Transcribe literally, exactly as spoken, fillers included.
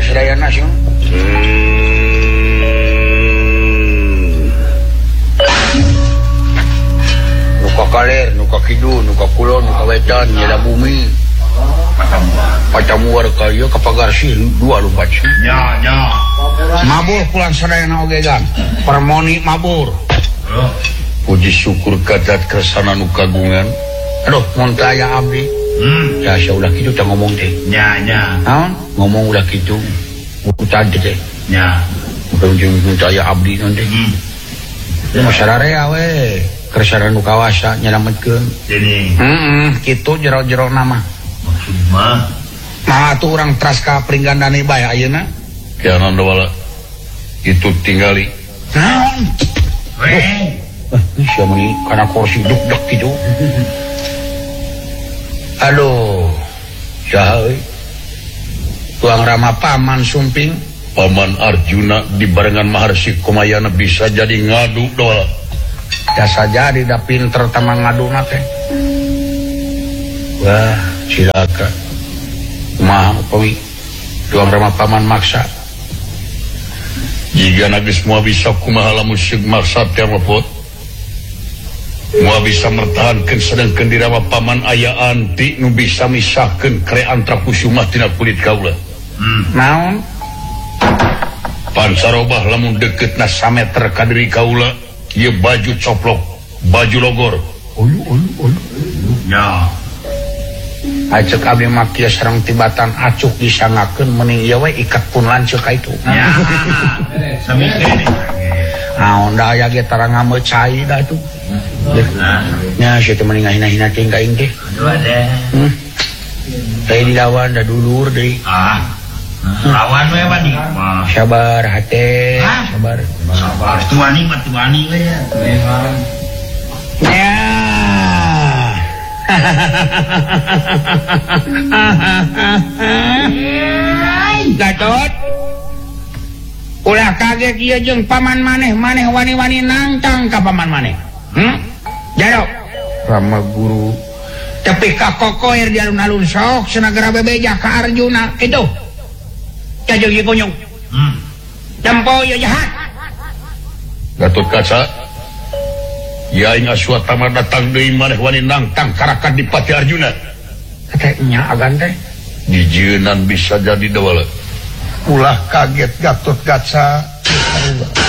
sedayana sih. Nuka kaler, nuka kidul, nuka kulon, nuka wetan, nyala bumi. Pacamuar kaya kapagar sih dua lupa sih. Ya, ya. Mabur pulang sadayana oge gan. Permoni mabur. Puji syukur kadat kersana nu kagungan. Aduh, mun teu aya abdi. Hmm. Ya sia ulah kitu teh ngomong teh. Ya, ya. Naon? Ngomong ulah kitu. Buku tadi teh. Ya. Bukan mun teu aya abdi nanti. Hmm. Ya sararea we. Kersana nu kawasa nyelametkeun. Ini. Heeh, kitu jero-jero nama. Maksud mah. Nah, atuh urang teras ka pringgandani bae ayeuna. Ya nanda wala. Itu tinggali. Naon? Weh. Eh, sia meni kana kursi duk-duk kitu. Aduh, saha euy. Tuang Rama paman sumping, Paman Arjuna dibarengan Maharsi Kumayana bisa jadi ngadu doa. jasa jadi da pinter tamang ngaduna teh. Wah, cilaka. Kumaha upawi Tuang Rama paman maksa. Jika nagis mua bisa kumaha lamun syeg maksa teh mapot. Mua bisa mertahankan sedangkan dirama paman aya anti nu bisa misahkan kere antra kusumah tina kulit kaula. Hmm. Naon? Pansarobah lamun deket na sameter kadiri kaula, ieu baju coplok, baju logor. Ulu ulu ulu. Ya. Acek abdi mah kieu sareng tibatan acuk disangakeun mending ieu we ikat pun lanceuk ka itu. Ya. Samikeun. Naon da aya ge tara ngameucai da itu. Nah. Nya sia teh mending ngahina-hina teh ka ing teh. Aduh ada. Hmm. Teh dilawan da dulur deui. Ah. Lawan we wani. Mah. Sabar hate, Ah. sabar. Sabar. Tuani mah tuani we ya. Ya. Gatot. Ulah kaget ieu jeung paman maneh, maneh wani-wani nantang ka paman maneh. Hmm? Jadok. Rama guru. Tapi ka kokoer di alun-alun sok senagara bebeja ka Arjuna kitu. Jajeng ieu kunyung. Hmm. Tempo ieu jahat. Gatot kaca. Ya ing Aswatama datang deui maneh wani nangtang karakat di Pati Arjuna. Teh nya agan teh. Dijieunnan bisa jadi dawala. Ulah kaget Gatot kaca.